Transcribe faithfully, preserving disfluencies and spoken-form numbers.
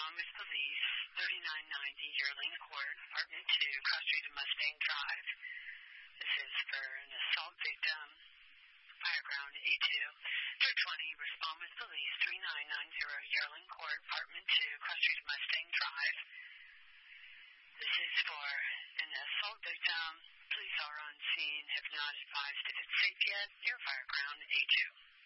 respond with police, thirty-nine ninety Yearling Court, Apartment two, Cross Street and Mustang Drive. This is for an assault victim, fireground A two. three twenty, respond with police, thirty-nine ninety Yearling Court, Apartment two, Cross Street and Mustang Drive. This is for an assault victim. Police are on scene, have not advised if it's safe yet. Your fireground A two.